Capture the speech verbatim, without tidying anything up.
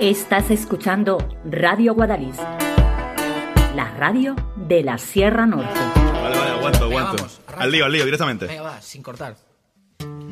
Estás escuchando Radio Guadalís, la radio de la Sierra Norte. Vale, vale, aguanto, aguanto. Venga, vamos, al lío, al lío, directamente. Venga, va, sin cortar.